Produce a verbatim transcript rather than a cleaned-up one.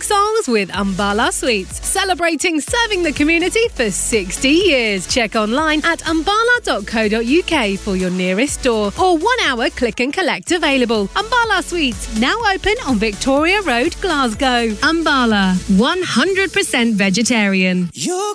songs with Umbala Sweets, celebrating serving the community for sixty years. Check online at umbala dot co dot uk for your nearest store or one hour click and collect available. Umbala Sweets, now open on Victoria Road, Glasgow. Umbala, one hundred percent vegetarian. You're